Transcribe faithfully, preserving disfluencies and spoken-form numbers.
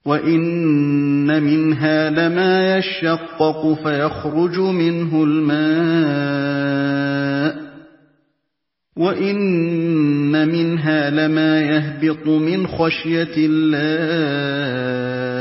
وَإِنَّ مِنْهَا لَمَا يَشَّقَّقُ فَيَخْرُجُ مِنْهُ الْمَاءُ وَإِنَّ مِنْهَا لَمَا يَهْبِطُ مِنْ خَشْيَةِ اللَّهِ